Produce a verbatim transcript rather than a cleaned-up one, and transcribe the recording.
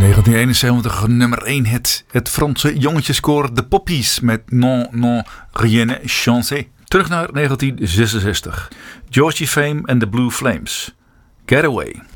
negentien eenenzeventig nummer één hit. Het Franse jongetjeskoor The Poppies met Non Non Rien Chancé. Terug naar negentien zesenzestig. Georgie Fame en The Blue Flames. Getaway.